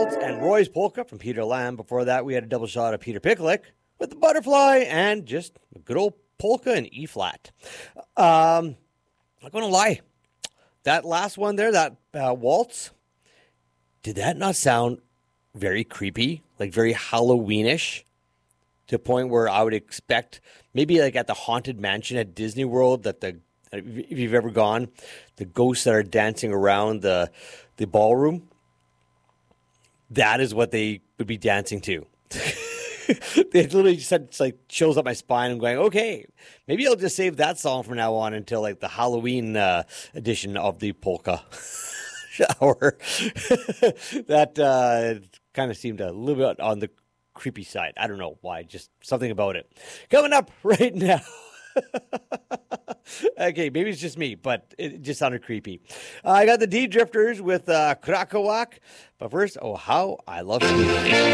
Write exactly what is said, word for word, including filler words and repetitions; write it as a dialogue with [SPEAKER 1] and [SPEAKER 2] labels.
[SPEAKER 1] Fields and Roy's Polka from Peter Lamb. Before that, we had a double shot of Peter Picklick with the Butterfly and just a good old polka in E-flat. Um, not going to lie. That last one there, that uh, waltz, did that not sound very creepy? Like very Halloweenish? To a point where I would expect maybe like at the Haunted Mansion at Disney World, that the if you've ever gone, the ghosts that are dancing around the the ballroom, that is what they would be dancing to. They literally just said, it's like chills up my spine. I'm going, okay, maybe I'll just save that song from now on until like the Halloween uh, edition of the polka shower. That uh, kind of seemed a little bit on the creepy side. I don't know why, just something about it. Coming up right now. Okay, maybe it's just me, but it just sounded creepy. Uh, I got the D Drifters with uh, Krakowak. But first, oh, how I love you.